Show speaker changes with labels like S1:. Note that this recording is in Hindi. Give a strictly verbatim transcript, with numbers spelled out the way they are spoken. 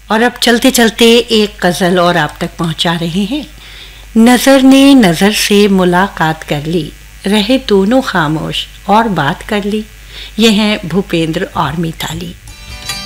S1: और अब चलते चलते एक गज़ल और आप तक पहुंचा रहे हैं। नज़र ने नज़र से मुलाकात कर ली, रहे दोनों खामोश और बात कर ली। ये हैं भूपेंद्र और मिताली।